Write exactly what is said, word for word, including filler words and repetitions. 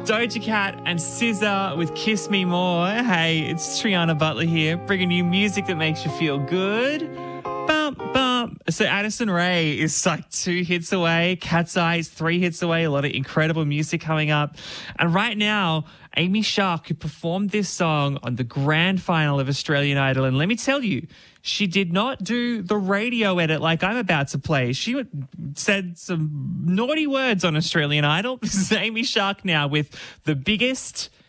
Doja Cat and S Z A with Kiss Me More. Hey, it's Triana Butler here, bringing you music that makes you feel good. Bump, bump. So Addison Rae is like two hits away. Cat's Eye is three hits away. A lot of incredible music coming up. And right now, Amy Shark, who performed this song on the grand final of Australian Idol, and let me tell you, she did not do the radio edit like I'm about to play. She said some naughty words on Australian Idol. This is Amy Shark now with the biggest